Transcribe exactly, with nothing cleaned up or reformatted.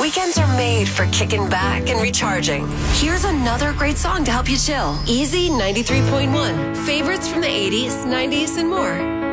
Weekends are made for kicking back and recharging. Here's another great song to help you chill. Easy ninety-three point one. Favorites from the eighties, nineties, and more.